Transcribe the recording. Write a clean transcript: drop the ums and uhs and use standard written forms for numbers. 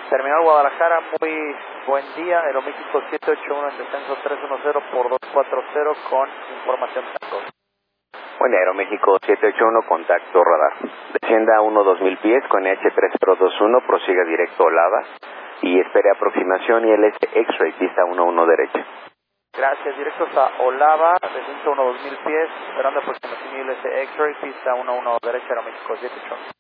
Terminal Guadalajara, muy buen día. Aeroméxico 781 en descenso 310 por 240 con información tango. Buen día, Aeroméxico 781, contacto radar. Descienda a 1-2000 pies con H3021, prosiga directo a Olava y espere aproximación ILS X-Ray, pista 11 derecha. Gracias, directos a Olava, descenso 1-2000 pies, esperando aproximación ILS X-Ray, pista 11 derecha, Aeroméxico 781.